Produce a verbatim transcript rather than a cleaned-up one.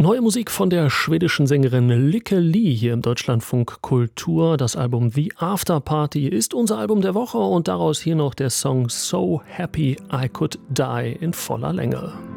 Neue Musik von der schwedischen Sängerin Lykke Li hier im Deutschlandfunk Kultur. Das Album The After Party ist unser Album der Woche und daraus hier noch der Song So Happy I Could Die in voller Länge.